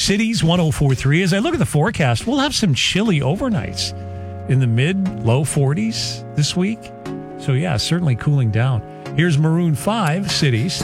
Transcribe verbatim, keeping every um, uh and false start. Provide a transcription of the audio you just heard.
Cities one oh four point three. As I look at the forecast, we'll have some chilly overnights in the mid, low forties this week. So, yeah, certainly cooling down. Here's Maroon five, Cities.